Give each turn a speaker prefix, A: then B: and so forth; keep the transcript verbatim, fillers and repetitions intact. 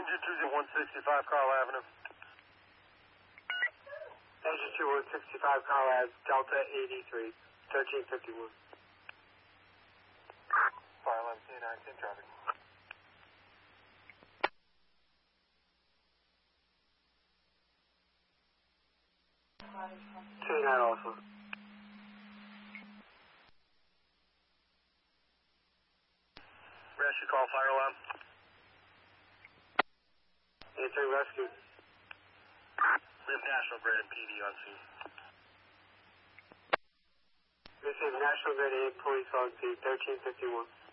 A: Engine two zero one sixty-five Carl Avenue.
B: Engine two one sixty-five Carl Ave, Delta eighty-three, thirteen fifty-one.
A: Fire alarm T nineteen traffic.
B: T nine also.
A: Rescue call, fire alarm.
B: A three rescue.
A: We have National Grid and P D on scene.
B: This is National Grid eight police on scene, thirteen fifty-one.